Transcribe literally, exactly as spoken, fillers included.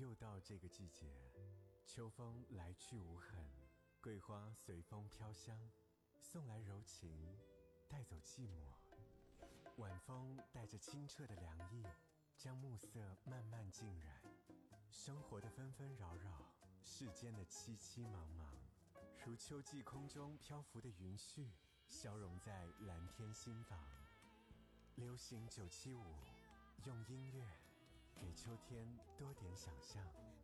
又到这个季节，秋风来去无痕，桂花随风飘香，送来柔情，带走寂寞。晚风带着清澈的凉意，将暮色慢慢浸染。生活的纷纷扰扰，世间的凄凄茫茫，如秋季空中漂浮的云絮，消融在蓝天心房。流行九七五，用音乐给秋天多点想象。